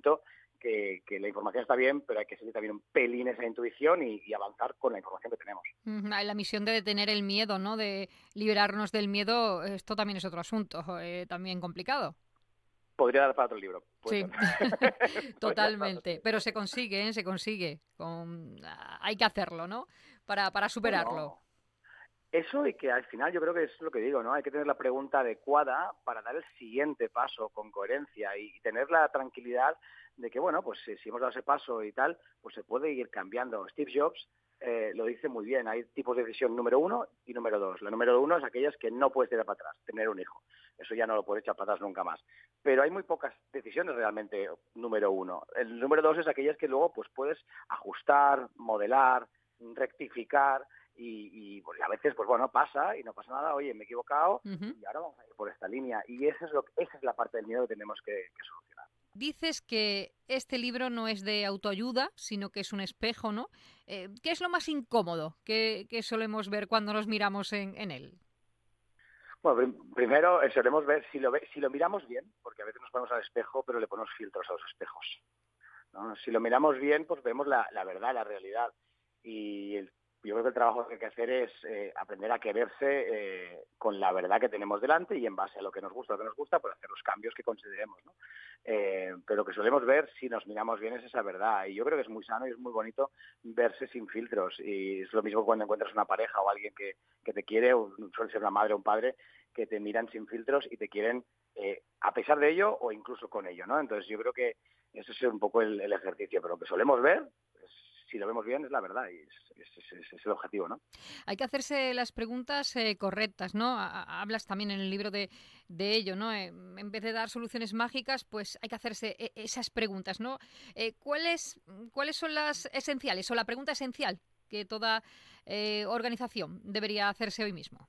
momento que la información está bien, pero hay que seguir también un pelín esa intuición y avanzar con la información que tenemos. La misión de detener el miedo, ¿no? De liberarnos del miedo, esto también es otro asunto, también complicado. Podría dar para otro libro. Sí, totalmente. Pero se consigue, ¿eh? Se consigue. Hay que hacerlo, ¿no? Para superarlo. Bueno, eso y que al final yo creo que es lo que digo, ¿no? Hay que tener la pregunta adecuada para dar el siguiente paso con coherencia y tener la tranquilidad de que, bueno, pues si hemos dado ese paso y tal, pues se puede ir cambiando. Steve Jobs lo dice muy bien, hay tipos de decisión número 1 y número 2. La número 1 es aquellas que no puedes tirar para atrás, tener un hijo. Eso ya no lo puedes echar para atrás nunca más. Pero hay muy pocas decisiones realmente número 1. El número 2 es aquellas que luego pues puedes ajustar, modelar, rectificar y a veces pues bueno, pasa y no pasa nada, oye, me he equivocado y ahora vamos a ir por esta línea. Y esa es la parte del miedo que tenemos que solucionar. Dices que este libro no es de autoayuda, sino que es un espejo, ¿no? ¿Qué es lo más incómodo que solemos ver cuando nos miramos en él? Bueno, primero solemos ver, si lo miramos bien, porque a veces nos ponemos al espejo, pero le ponemos filtros a los espejos, ¿no? Si lo miramos bien, pues vemos la verdad, la realidad. Y yo creo que el trabajo que hay que hacer es aprender a quererse con la verdad que tenemos delante y en base a lo que nos gusta, pues hacer los cambios que consideremos, ¿no? Pero lo que solemos ver, si nos miramos bien, es esa verdad. Y yo creo que es muy sano y es muy bonito verse sin filtros. Y es lo mismo cuando encuentras una pareja o alguien que te quiere, o suele ser una madre o un padre, que te miran sin filtros y te quieren a pesar de ello o incluso con ello, ¿no? Entonces yo creo que ese es un poco el ejercicio. Pero lo que solemos ver, si lo vemos bien, es la verdad y es el objetivo, ¿no? Hay que hacerse las preguntas correctas, ¿no? Hablas también en el libro de ello, ¿no? En vez de dar soluciones mágicas, pues hay que hacerse esas preguntas, ¿no? ¿Cuáles son las esenciales o la pregunta esencial que toda organización debería hacerse hoy mismo?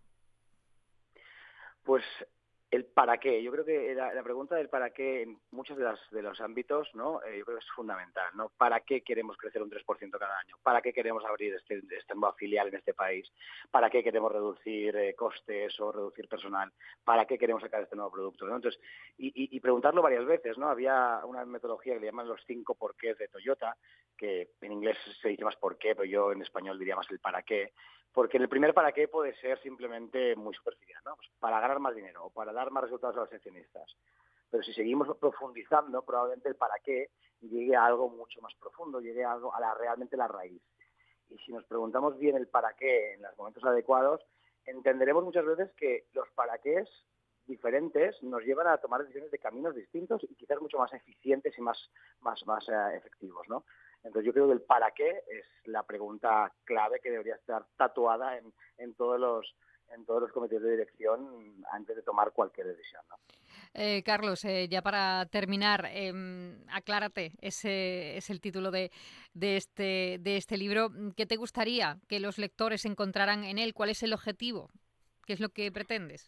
Pues el para qué. Yo creo que la pregunta del para qué en muchos de los ámbitos, ¿no? Yo creo que es fundamental, ¿no? ¿Para qué queremos crecer un 3% cada año? ¿Para qué queremos abrir esta nueva filial en este país? ¿Para qué queremos reducir costes o reducir personal? ¿Para qué queremos sacar este nuevo producto, ¿no? Entonces, y preguntarlo varias veces, ¿no? Había una metodología que le llaman los 5 porqués de Toyota, que en inglés se dice más por qué, pero yo en español diría más el para qué. Porque el primer para qué puede ser simplemente muy superficial, ¿no? Pues para ganar más dinero o para dar más resultados a los accionistas. Pero si seguimos profundizando, probablemente el para qué llegue a algo mucho más profundo, llegue a algo realmente la raíz. Y si nos preguntamos bien el para qué en los momentos adecuados, entenderemos muchas veces que los para qués diferentes nos llevan a tomar decisiones de caminos distintos y quizás mucho más eficientes y más efectivos, ¿no? Entonces yo creo que el para qué es la pregunta clave que debería estar tatuada en todos los comités de dirección antes de tomar cualquier decisión, ¿no? Carlos, ya para terminar, aclárate, ese es el título de este libro. ¿Qué te gustaría que los lectores encontraran en él? ¿Cuál es el objetivo? ¿Qué es lo que pretendes?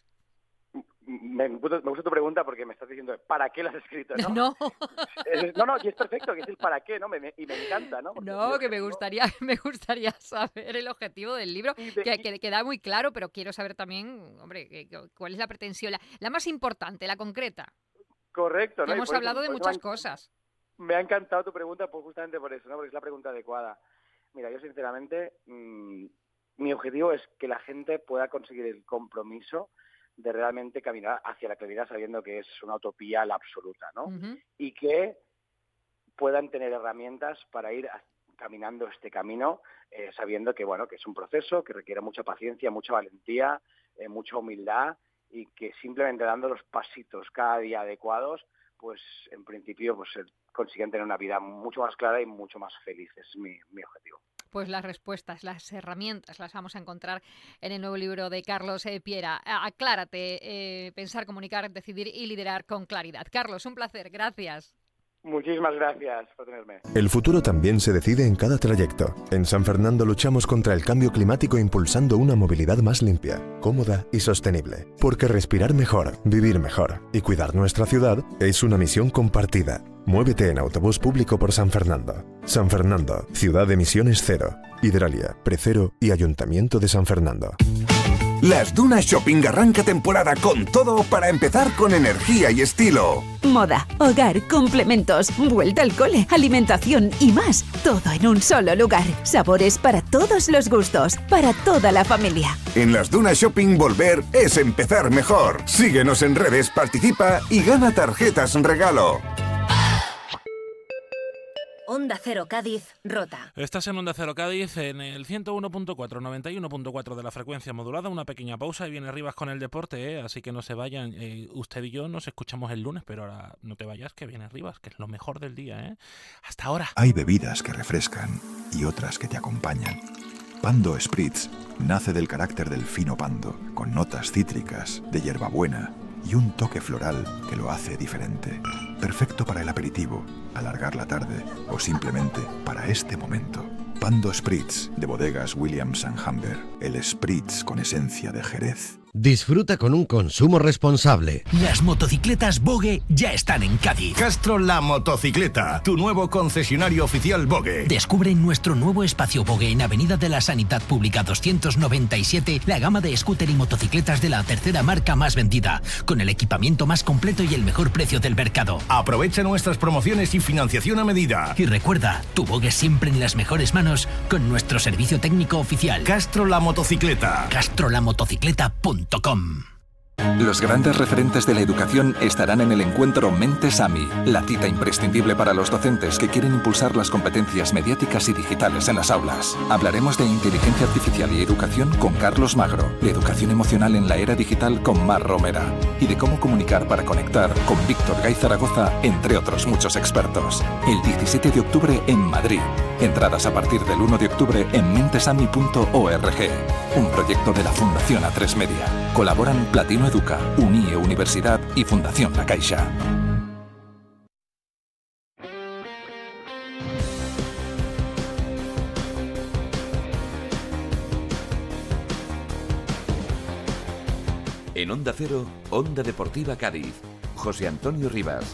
Me gusta tu pregunta porque me estás diciendo ¿para qué lo has escrito? ¿No? No. No, y es perfecto, que es el para qué, ¿no? Y me encanta, ¿no? Porque No, que me gustaría saber el objetivo del libro, que queda muy claro, pero quiero saber también, hombre, cuál es la pretensión, la más importante, la concreta. Correcto, ¿no? Hemos hablado de muchas cosas. Me ha encantado tu pregunta pues justamente por eso, ¿no? Porque es la pregunta adecuada. Mira, yo sinceramente, mi objetivo es que la gente pueda conseguir el compromiso de realmente caminar hacia la claridad sabiendo que es una utopía la absoluta, ¿no? Uh-huh. Y que puedan tener herramientas para ir caminando este camino sabiendo que, bueno, que es un proceso que requiere mucha paciencia, mucha valentía, mucha humildad y que simplemente dando los pasitos cada día adecuados, pues en principio pues consiguen tener una vida mucho más clara y mucho más feliz. Es mi objetivo. Pues las respuestas, las herramientas las vamos a encontrar en el nuevo libro de Carlos Piera. Aclárate, pensar, comunicar, decidir y liderar con claridad. Carlos, un placer, gracias. Muchísimas gracias por tenerme. El futuro también se decide en cada trayecto. En San Fernando luchamos contra el cambio climático impulsando una movilidad más limpia, cómoda y sostenible. Porque respirar mejor, vivir mejor y cuidar nuestra ciudad es una misión compartida. Muévete en autobús público por San Fernando. San Fernando, ciudad de emisiones cero. Hidralia, Precero y Ayuntamiento de San Fernando. Las Dunas Shopping arranca temporada con todo para empezar con energía y estilo. Moda, hogar, complementos, vuelta al cole, alimentación y más. Todo en un solo lugar. Sabores para todos los gustos, para toda la familia. En Las Dunas Shopping volver es empezar mejor. Síguenos en redes, participa y gana tarjetas regalo. Onda Cero Cádiz, Rota. Estás en Onda Cero Cádiz en el 101.4, 91.4 de la frecuencia modulada. Una pequeña pausa y viene Rivas con el deporte, así que no se vayan. Usted y yo nos escuchamos el lunes, pero ahora no te vayas, que viene Rivas, que es lo mejor del día, Hasta ahora. Hay bebidas que refrescan y otras que te acompañan. Pando Spritz nace del carácter del fino pando, con notas cítricas, de hierbabuena y un toque floral que lo hace diferente. Perfecto para el aperitivo, alargar la tarde o simplemente para este momento. Pando Spritz, de bodegas Williams & Humber. El Spritz con esencia de Jerez. Disfruta con un consumo responsable. Las motocicletas Bogue ya están en Cádiz. Castro La Motocicleta, tu nuevo concesionario oficial Bogue. Descubre en nuestro nuevo espacio Bogue en Avenida de la Sanidad Pública 297 la gama de scooter y motocicletas de la tercera marca más vendida, con el equipamiento más completo y el mejor precio del mercado. Aprovecha nuestras promociones y financiación a medida. Y recuerda, tu Bogue siempre en las mejores manos con nuestro servicio técnico oficial. Castro La Motocicleta. CastroLaMotocicleta.com. Los grandes referentes de la educación estarán en el encuentro Mentes AMI, la cita imprescindible para los docentes que quieren impulsar las competencias mediáticas y digitales en las aulas. Hablaremos de inteligencia artificial y educación con Carlos Magro, de educación emocional en la era digital con Mar Romera y de cómo comunicar para conectar con Víctor Gay Zaragoza, entre otros muchos expertos. El 17 de octubre en Madrid. Entradas a partir del 1 de octubre en mentesami.org. Un proyecto de la Fundación A3 Media. Colaboran Platino Educa, UNIE Universidad y Fundación La Caixa. En Onda Cero, Onda Deportiva Cádiz. José Antonio Rivas.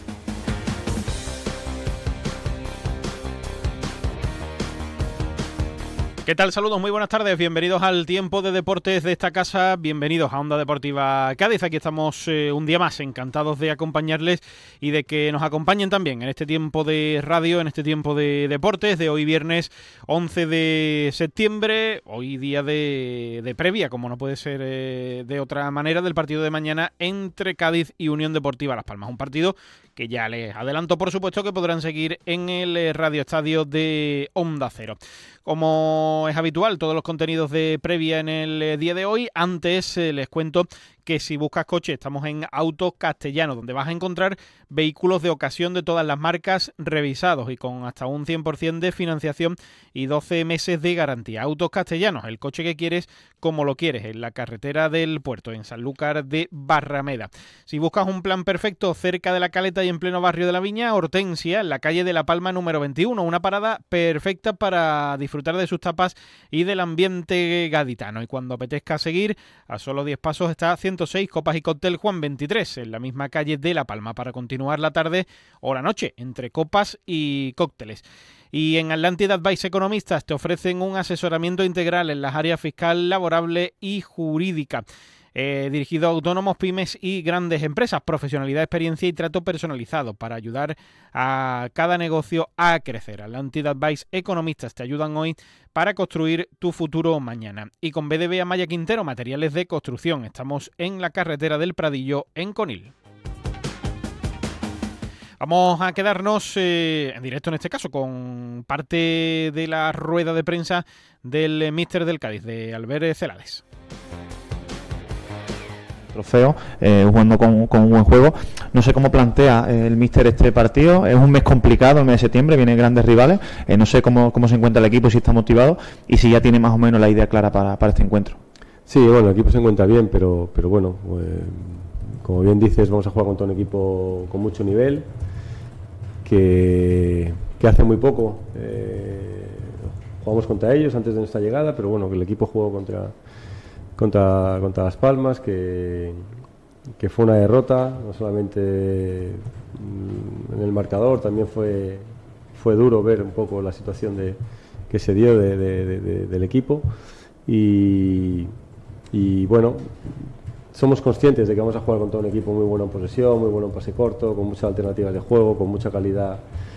¿Qué tal? Saludos, muy buenas tardes, bienvenidos al tiempo de deportes de esta casa, bienvenidos a Onda Deportiva Cádiz. Aquí estamos un día más, encantados de acompañarles y de que nos acompañen también en este tiempo de radio, en este tiempo de deportes de hoy viernes 11 de septiembre, hoy día de previa, como no puede ser de otra manera, del partido de mañana entre Cádiz y Unión Deportiva Las Palmas, un partido que ya les adelanto, por supuesto, que podrán seguir en el Radio Estadio de Onda Cero. Como es habitual, todos los contenidos de previa en el día de hoy. Antes les cuento que si buscas coche, estamos en Autos Castellanos, donde vas a encontrar vehículos de ocasión de todas las marcas revisados y con hasta un 100% de financiación y 12 meses de garantía. Autos Castellanos, el coche que quieres como lo quieres, en la carretera del puerto, en Sanlúcar de Barrameda. Si buscas un plan perfecto cerca de la Caleta y en pleno barrio de la Viña, Hortensia, en la calle de La Palma número 21, una parada perfecta para disfrutar de sus tapas y del ambiente gaditano. Y cuando apetezca seguir, a solo 10 pasos está 106 Copas y Cóctel Juan 23, en la misma calle de La Palma, para continuar la tarde o la noche entre copas y cócteles. Y en Atlantic Advice Economistas te ofrecen un asesoramiento integral en las áreas fiscal, laborable y jurídica. Dirigido a autónomos, pymes y grandes empresas, profesionalidad, experiencia y trato personalizado para ayudar a cada negocio a crecer. Atlantic Advice Economistas te ayudan hoy para construir tu futuro mañana. Y con BDB Amaya Quintero, materiales de construcción. Estamos en la carretera del Pradillo, en Conil. Vamos a quedarnos en directo en este caso con parte de la rueda de prensa del míster del Cádiz, de Albert Celades. Trofeo, jugando con un buen juego. No sé cómo plantea el míster este partido. Es un mes complicado, el mes de septiembre, vienen grandes rivales. No sé cómo se encuentra el equipo, si está motivado y si ya tiene más o menos la idea clara para este encuentro. Sí, bueno, el equipo se encuentra bien, pero bueno, como bien dices, vamos a jugar contra un equipo con mucho nivel, que hace muy poco jugamos contra ellos antes de nuestra llegada, pero bueno, que el equipo jugó contra Las Palmas, que fue una derrota, no solamente en el marcador, también fue duro ver un poco la situación que se dio del equipo y Y bueno, somos conscientes de que vamos a jugar contra un equipo muy bueno en posesión, muy bueno en pase corto, con muchas alternativas de juego, con mucha calidad